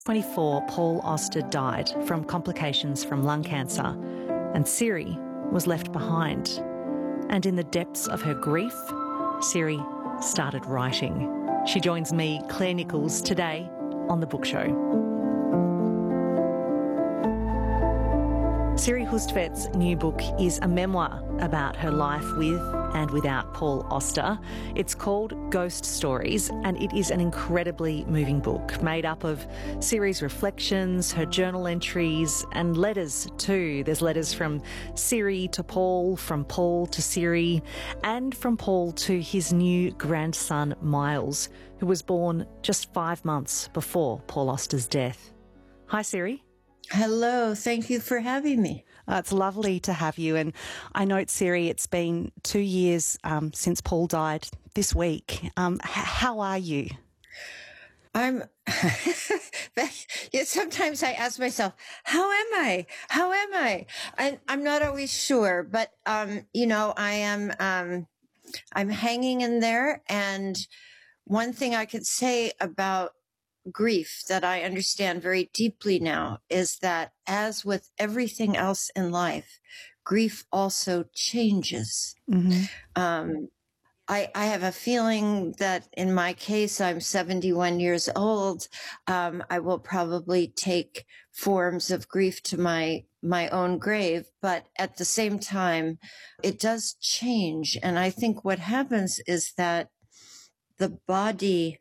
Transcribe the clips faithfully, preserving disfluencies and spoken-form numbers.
twenty-four, Paul Auster died from complications from lung cancer, and Siri was left behind. And in the depths of her grief, Siri started writing. She joins me, Claire Nichols, today on The Book Show. Siri Hustvedt's new book is a memoir about her life with and without Paul Auster. It's called Ghost Stories, and it is an incredibly moving book made up of Siri's reflections, her journal entries, and letters too. There's letters from Siri to Paul, from Paul to Siri, and from Paul to his new grandson, Miles, who was born just five months before Paul Auster's death. Hi, Siri. Hello, thank you for having me. Uh, it's lovely to have you. And I note, Siri, it's been two years um, since Paul died this week. Um, h- how are you? I'm, sometimes I ask myself, how am I? How am I? And I'm not always sure, but, um, you know, I am, um, I'm hanging in there. And one thing I could say about grief that I understand very deeply now is that, as with everything else in life, grief also changes. Mm-hmm. Um, I, I have a feeling that in my case, I'm seventy-one years old. Um, I will probably take forms of grief to my my own grave, but at the same time, it does change. And I think what happens is that the body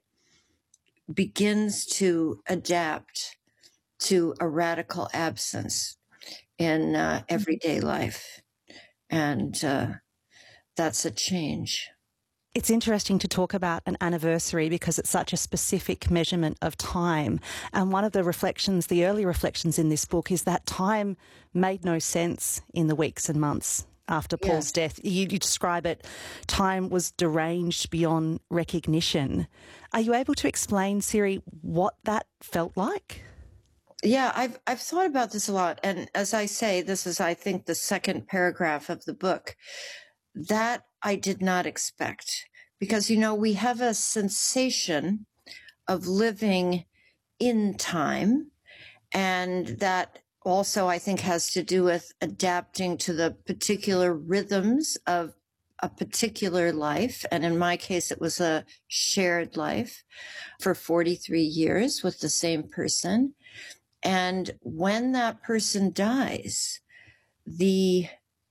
begins to adapt to a radical absence in uh, everyday life. And uh, that's a change. It's interesting to talk about an anniversary because it's such a specific measurement of time. And one of the reflections, the early reflections in this book, is that time made no sense in the weeks and months after Paul's yeah. death. You, you describe it, time was deranged beyond recognition. Are you able to explain, Siri, what that felt like? Yeah, I've I've thought about this a lot. And as I say, this is, I think, the second paragraph of the book. That I did not expect. Because, you know, we have a sensation of living in time, and that also, I think, has to do with adapting to the particular rhythms of a particular life. And in my case, it was a shared life for forty-three years with the same person. And when that person dies, the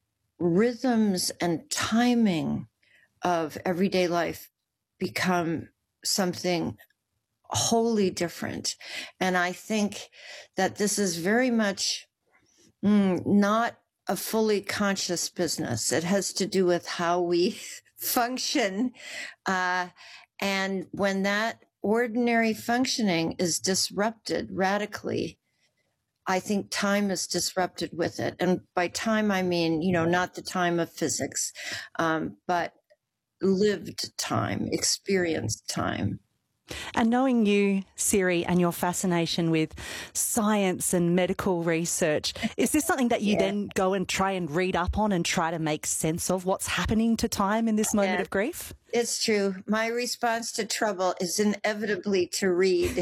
rhythms and timing of everyday life become something wholly different. And I think that this is very much mm, not a fully conscious business. It has to do with how we function. Uh, and when that ordinary functioning is disrupted radically, I think time is disrupted with it. And by time, I mean, you know, not the time of physics, um, but lived time, experienced time. And knowing you, Siri, and your fascination with science and medical research, is this something that you yeah. then go and try and read up on and try to make sense of what's happening to time in this moment yeah. of grief? It's true. My response to trouble is inevitably to read.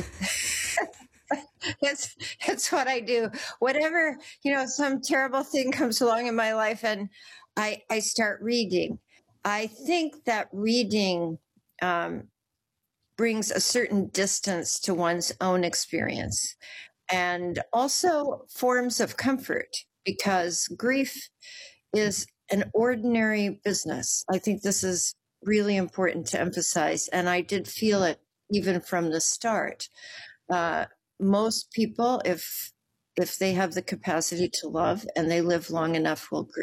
It's, it's what I do. Whatever, you know, some terrible thing comes along in my life and I, I start reading. I think that reading, um, brings a certain distance to one's own experience, and also forms of comfort, because grief is an ordinary business. I think this is really important to emphasize, and I did feel it even from the start. Uh, most people, if if they have the capacity to love and they live long enough, will grieve.